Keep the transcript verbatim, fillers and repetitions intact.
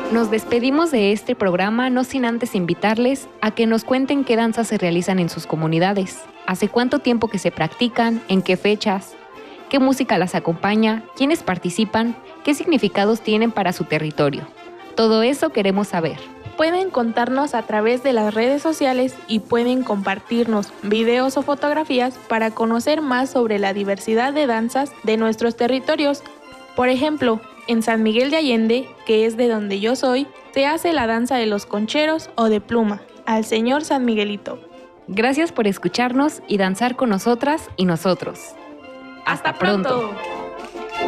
Nos despedimos de este programa no sin antes invitarles a que nos cuenten qué danzas se realizan en sus comunidades, hace cuánto tiempo que se practican, en qué fechas, qué música las acompaña, quiénes participan, qué significados tienen para su territorio. Todo eso queremos saber. Pueden contarnos a través de las redes sociales y pueden compartirnos videos o fotografías para conocer más sobre la diversidad de danzas de nuestros territorios. Por ejemplo, en San Miguel de Allende, que es de donde yo soy, se hace la danza de los concheros o de pluma, al señor San Miguelito. Gracias por escucharnos y danzar con nosotras y nosotros. ¡Hasta, ¡Hasta pronto! pronto.